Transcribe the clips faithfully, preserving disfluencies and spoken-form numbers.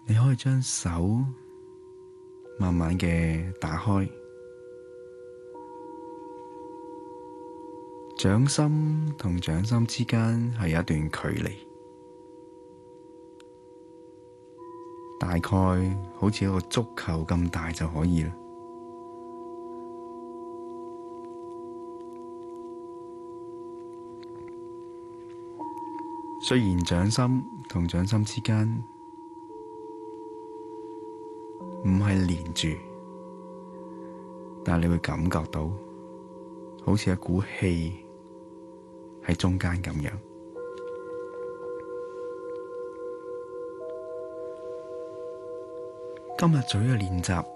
你可以將手慢慢嘅打開，掌心同掌心之間係有一段距離，大概好似一個足球咁大就可以啦。雖然掌心同掌心之間唔係連住，但係你會感覺到好似一股氣喺中間咁樣。今日做呢個練習，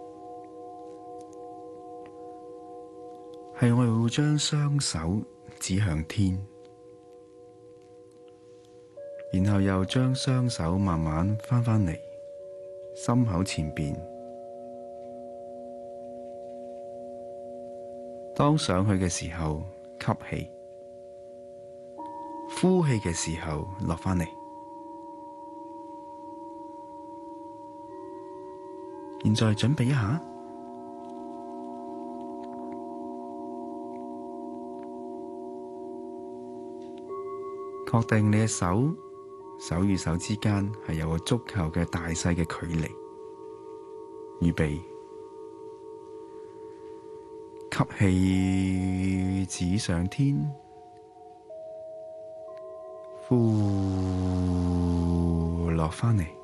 係我哋會將雙手指向天，然後又將雙手慢慢翻返嚟心口前邊。當上去嘅時候吸氣，呼氣嘅時候落返嚟。現在準備一下，確定你嘅手手與手之間係有個足球嘅大細嘅距離。預備，吸氣指上天，呼落返嚟。